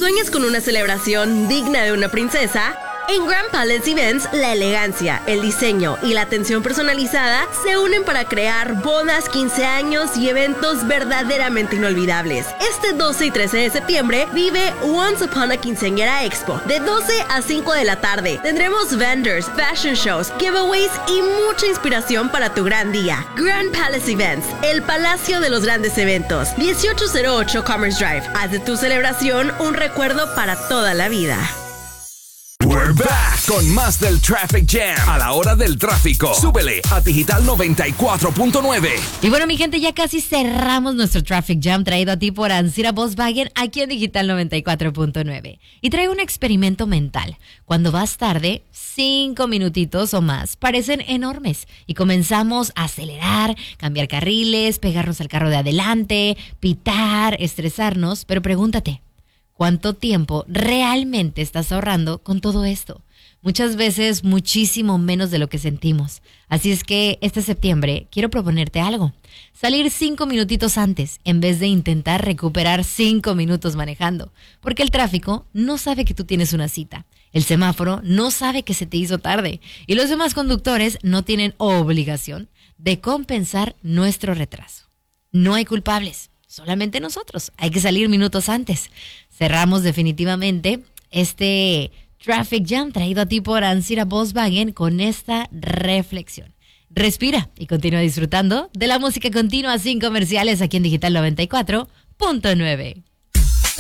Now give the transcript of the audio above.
¿Sueñas con una celebración digna de una princesa? En Grand Palace Events, la elegancia, el diseño y la atención personalizada se unen para crear bodas, 15 años y eventos verdaderamente inolvidables. Este 12 y 13 de septiembre vive Once Upon a Quinceañera Expo. De 12 a 5 de la tarde tendremos vendors, fashion shows, giveaways y mucha inspiración para tu gran día. Grand Palace Events, el palacio de los grandes eventos. 1808 Commerce Drive. Haz de tu celebración un recuerdo para toda la vida. We're back con más del Traffic Jam a la hora del tráfico. Súbele a Digital 94.9. Y bueno, mi gente, ya casi cerramos nuestro Traffic Jam traído a ti por Ancira Volkswagen aquí en Digital 94.9. Y traigo un experimento mental. Cuando vas tarde, 5 minutitos o más parecen enormes y comenzamos a acelerar, cambiar carriles, pegarnos al carro de adelante, pitar, estresarnos. Pero pregúntate, ¿cuánto tiempo realmente estás ahorrando con todo esto? Muchas veces muchísimo menos de lo que sentimos. Así es que este septiembre quiero proponerte algo. Salir 5 minutitos antes en vez de intentar recuperar 5 minutos manejando. Porque el tráfico no sabe que tú tienes una cita. El semáforo no sabe que se te hizo tarde. Y los demás conductores no tienen obligación de compensar nuestro retraso. No hay culpables. Solamente nosotros. Hay que salir minutos antes. Cerramos definitivamente este Traffic Jam traído a ti por Ancira Volkswagen con esta reflexión. Respira y continúa disfrutando de la música continua sin comerciales aquí en Digital 94.9.